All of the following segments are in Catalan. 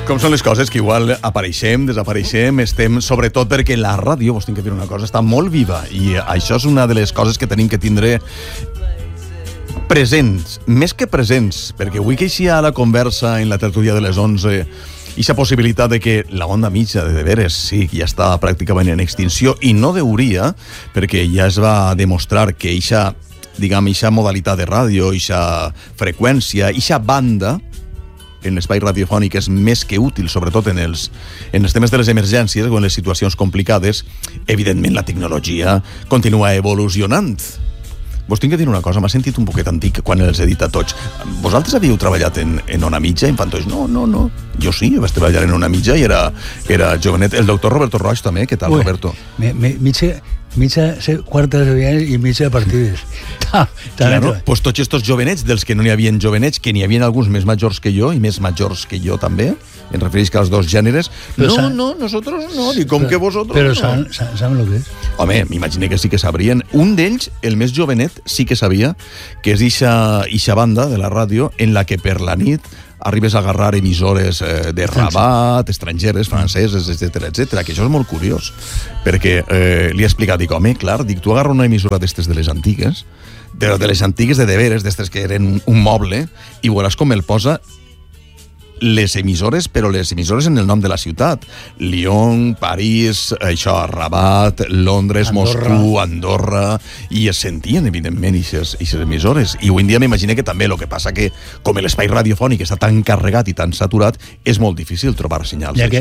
Com són les coses, que igual apareixem, desapareixem, estem, sobretot perquè la ràdio, vos tinc que dir una cosa, està molt viva, i això és una de les coses que tenim que tindre presents, més que presents, perquè avui que hi ha la conversa en la tertúlia de les 11, i la possibilitat de que la onda mitja de veres sí, ja està pràcticament en extinció, i no deuria, perquè ja es va demostrar que eixa modalitat de ràdio, eixa freqüència, eixa banda en l'espai radiofònic és més que útil, sobretot en els temes de les emergències o en les situacions complicades. Evidentment, la tecnologia continua evolucionant. Vos tinc que dir una cosa, m'ha sentit un poquet antic quan els he dit a tots. Vosaltres havíeu treballat en Ona Mitja, en Fantoix? No. Jo sí, vaig treballar en Ona Mitja i era jovenet. El doctor Roberto Roig també, què tal, Roberto? Mitja quarta de viatge i mitja de partides. Claro, pues tots estos jovenets, dels que no n'hi havia jovenets, que n'hi havia alguns més majors que jo i més majors que jo també, en refereix que als dos gèneres. Nosotros no, i com que vosotros però no. ¿saben lo que es? Home, m'imagino que sí que sabrien. Un d'ells, el més jovenet, sí que sabia que és ixa banda de la ràdio en la que per la nit arribes a agarrar emissores de Rabat, estrangeres, franceses, etc, que això és molt curiós, perquè li he explicat, dic, home, clar, tu agarra una emissora d'estes de les antigues, de les antigues de deberes, d'estes que eren un moble, i veuràs com el posa les emissores, però les emissores en el nom de la ciutat. Lyon, París, això, Rabat, Londres, Moscou, Andorra, i es sentien, evidentment, aquestes emissores. I avui en dia m'imagino que també el que passa que, com l'espai radiofònic està tan carregat i tan saturat, és molt difícil trobar senyals. Ja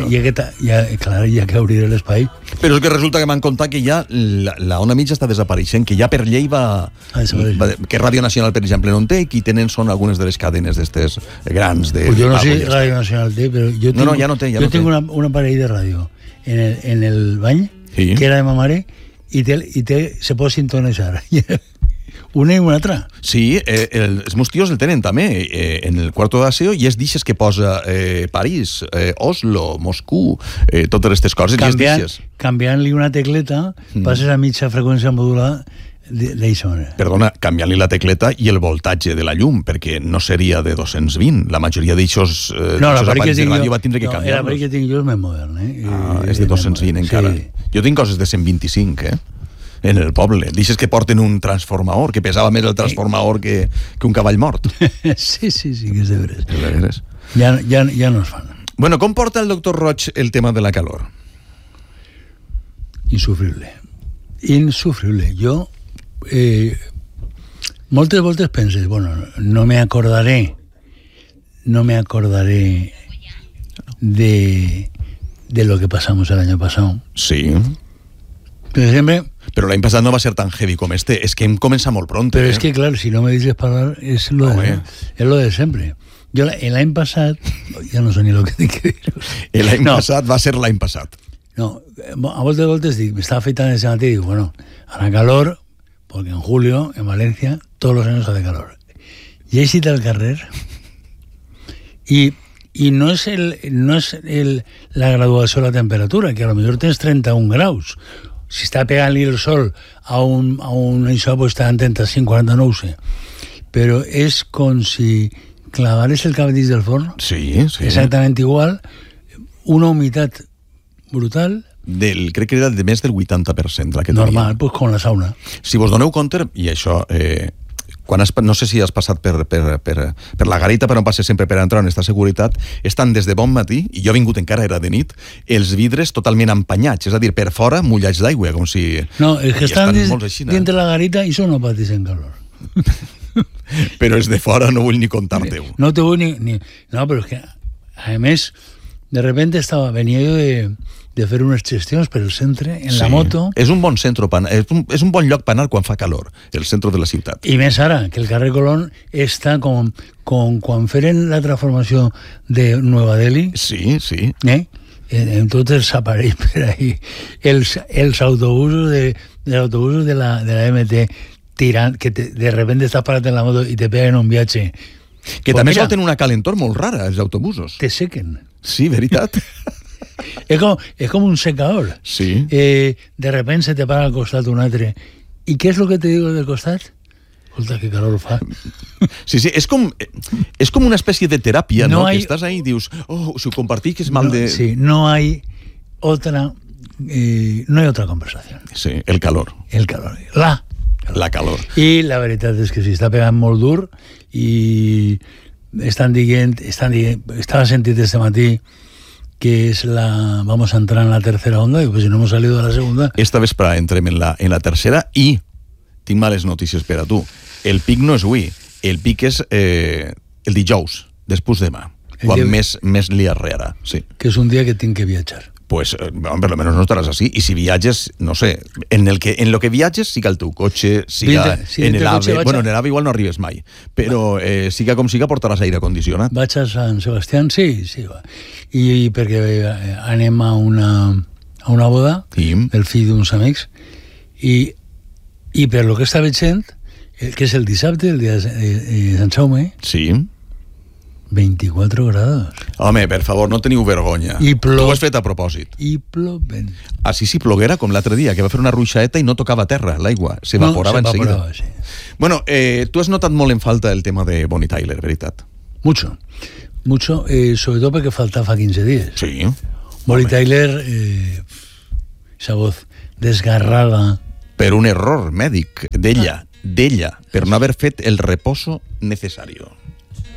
que obrir l'espai. Però és que resulta que m'han contat que ja la Ona Mitja està desapareixent, que ja per llei va que Ràdio Nacional, per exemple, no en té, i qui tenen són algunes de les cadenes d'estes grans de... Jo no sé Radio Nacional té, però jo tinc un aparell de ràdio en el bany, sí, que era de ma mare, i se pot sintonitzar una i una altra. Sí, els meus tios el tenen també en el cuarto d'aseo, i és d'ixes que posa París, Oslo, Moscou, totes aquestes coses. Canviant-li una tecleta passes a mitja freqüència modulada d'eixa manera. Perdona, canviant-li la tecleta i el voltatge de la llum, perquè no seria de 220. La majoria d'aixos aparells de ràdio va tindre que canviar-los. L'aparell que tinc jo és més modern. És de 220 encara. Jo tinc coses de 125, en el poble. Deixes que porten un transformador, que pesava més el transformador que un cavall mort. Sí, que és de veres. Ja no es fan. Bueno, com porta el doctor Roig el tema de la calor? Insufrible. Jo moltes voltes penses, bueno, no me acordaré de lo que pasamos el año pasado. Sí. Pero l'any passat no va ser tan heavy com este. És que hem començat molt pronto. Pero es que, claro, si no me dices parar, es lo de siempre. Yo el año pasado, ya no sé ni lo que tengo que dir. El año pasado va a ser l'any passat. No, a voltes dic, me estaba afeitando ese matí y digo, bueno, hará calor, porque en julio, en Valencia, todos los años hace calor. Y ahí cita el carrer, y no es la graduación de la temperatura, que a lo mejor tienes 31 graus. Si está pegando el sol a un això, pues está en 35, 40, no ho sé. Pero es con si clavares el cabellis del forno. Sí. Exactamente igual, una humedad brutal. Crec que era de més del 80% la que normal, pues con la sauna. Si vos doneu compte, i això no sé si has passat per la garita, però no passes sempre per entrar en aquesta seguretat, estan des de bon matí, i jo he vingut encara, era de nit, els vidres totalment empanyats, és a dir, per fora mullats d'aigua, com si... No, és que estan dins de la garita i són no pateixen calor. Però és de fora, no vull ni contar-te-ho. No te vull ni... No, però és que, a més, de repente venía yo de fer unes gestions per el centre, en la moto. És un bon centre, és un bon lloc per anar quan fa calor, el centre de la ciutat. I més ara, que el carrer Colón està com quan feren la transformació de Nueva Delhi. Sí. En tots els aparells per ahí. Els autobusos de la MT tirant, que de repente estàs parat en la moto i te peguen un viatge. Que també solten una calentor molt rara, els autobusos. Te sequen. Sí, veritat. Es como un secador. Sí. De repente se te para al costat un altre. ¿Y qué es lo que te digo del costat? Escolta, que calor fa. Sí, és com una espècie de teràpia, no? Hay... Que estàs ahí i dius, si ho compartís, que és mal de... Sí, no hay otra conversación. Sí, el calor. El calor. La calor. I la veritat és que sí, està pegant molt dur i estava sentit este matí que vamos a entrar en la tercera onda, y pues si no hemos salido de la segunda... Esta vesprada entrem en la tercera i tinc males notícies per a tu. El pic no és avui, el pic és el dijous, després demà, quan més li arrearà. Sí. Que és un dia que tinc que viatjar. Pues, per lo menos no estaràs así. I si viatges, no sé, en lo que viatges, siga el teu cotxe, siga en el AVE. Bueno, en el AVE igual no arribes mai, però siga com siga, portaràs aire condicionat. Vaig a Sant Sebastián, sí, va. I perquè anem a una boda, el fill d'uns amics, i per lo que està veient, que és el dissabte, el dia de Sant Jaume, sí. 24 grados. Home, per favor, no teniu vergonya. Tu ho has fet a propòsit. I plovent. Així si ploguera, com l'altre dia, que va fer una ruixaeta i no tocava terra, l'aigua. S'evaporava enseguida. Sí. Bueno, tu has notat molt en falta el tema de Bonnie Tyler, veritat? Mucho, sobre todo porque faltaba 15 días. Sí. Bonnie Tyler, esa voz desgarrada. Per un error mèdic d'ella, per no haver fet el reposo necessari.